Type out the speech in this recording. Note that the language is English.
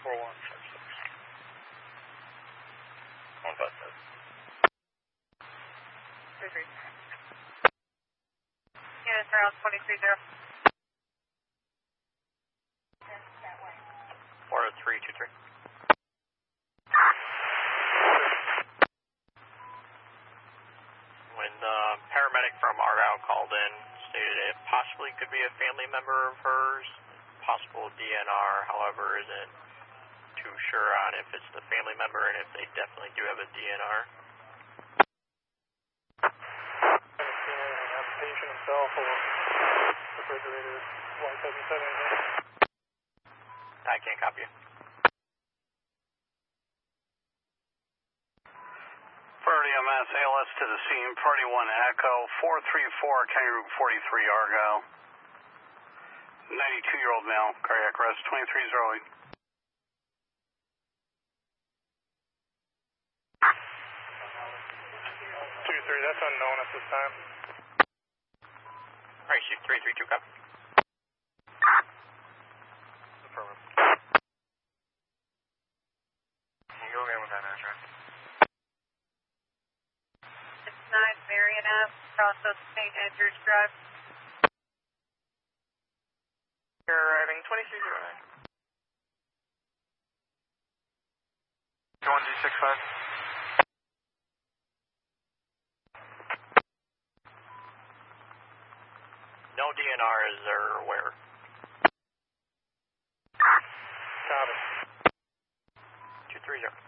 Units around 230. 40323. When the paramedic from Argyle called in, stated it possibly could be a family member of hers, possible DNR, however, isn't too sure on if it's the family member and if they definitely do have a DNR. Patient himself or refrigerator, wife hasn't said anything. I can't copy you. Priority MS, ALS to the scene, Priority 1 Echo, 434, County Route 43, Argyle. 92-year-old male, cardiac arrest, 2308. 2-3, that's unknown at this time. Alright, shoot 332, copy. Affirmative. Can you go again with that address? 69 Marion Ave, across of St. Andrews Drive. You're arriving 2309. 1265. No DNR is there where? Copy. 230.